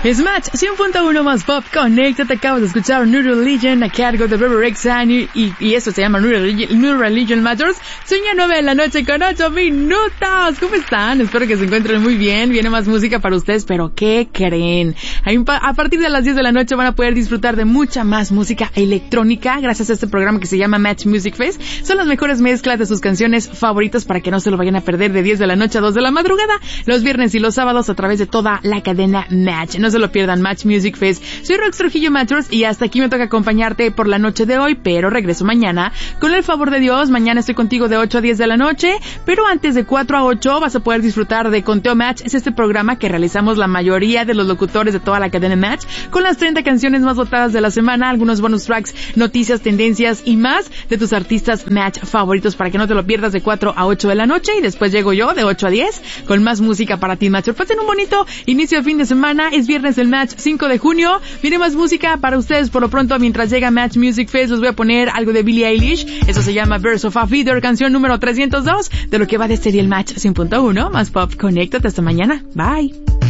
Match 100.1 más pop. Conéctate, acabas de escuchar New Religion a cargo de River X y eso se llama New Religion Matters. Son ya 9 de la noche con 8 minutos. ¿Cómo están? Espero que se encuentren muy bien. Viene más música para ustedes, pero ¿qué creen? A partir de las 10 de la noche van a poder disfrutar de mucha más música electrónica gracias a este programa que se llama Match Music Fest. Son las mejores mezclas de sus canciones favoritas para que no se lo vayan a perder de 10 de la noche a 2 de la madrugada, los viernes y los sábados a través de toda la cadena Match. No se lo pierdan, Match Music Fest. Soy Rox Trujillo Matters y hasta aquí me toca acompañarte por la noche de hoy, pero regreso mañana. Con el favor de Dios, mañana estoy contigo de 8 a 10 de la noche, pero antes de 4 a 8 vas a poder disfrutar de Conteo Match. Es este programa que realizamos la mayoría de los locutores de toda la cadena Match, con las 30 canciones más votadas de la semana, algunos bonus tracks, noticias, tendencias y más de tus artistas Match favoritos para que no te lo pierdas de 4 a 8 de la noche, y después llego yo de 8 a 10 con más música para ti, Matcher. Pasen un bonito inicio de fin de semana. Es viernes del Match 5 de junio. Viene más música para ustedes por lo pronto. Mientras llega Match Music Fest, les voy a poner algo de Billie Eilish. Eso se llama Birds of a Feather, canción número 302 de lo que va de este día el Match 100.1 más pop. Conéctate hasta mañana. Bye.